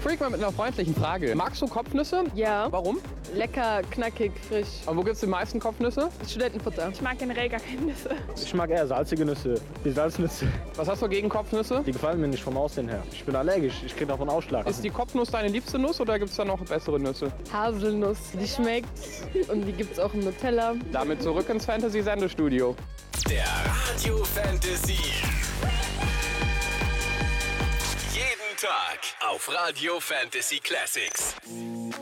Freak mal mit einer freundlichen Frage. Magst du Kopfnüsse? Ja. Warum? Lecker, knackig, frisch. Aber wo gibt's die meisten Kopfnüsse? Studentenfutter. Ich mag generell gar keine Nüsse. Ich mag eher salzige Nüsse, die Salznüsse. Was hast du gegen Kopfnüsse? Die gefallen mir nicht vom Aussehen her. Ich bin allergisch, ich krieg davon Ausschlag. Ist die Kopfnuss deine liebste Nuss oder gibt's da noch bessere Nüsse? Haselnuss, die schmeckt und die gibt's auch im Nutella. Damit zurück ins Fantasy-Sendestudio. Der Radio Fantasy. Jeden Tag auf Radio Fantasy Classics.